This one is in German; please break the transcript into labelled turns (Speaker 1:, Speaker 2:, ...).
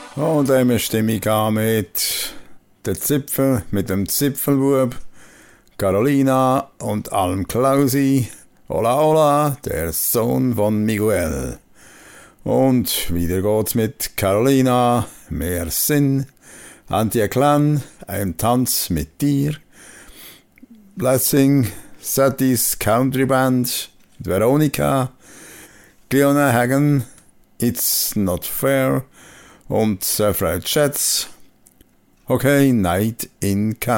Speaker 1: Und dann stimme ich an mit dem Zipfelbub, Carolina und Alm Klausi. Hola, hola, der Sohn von Miguel. Und wieder geht's mit Carolina. Wir sind Anti-Clan, ein Tanz mit dir. Blessing, Satis Country Band, Veronica, Cleona Hagen, It's Not Fair und Fred Schätz. Okay, Night in Canada.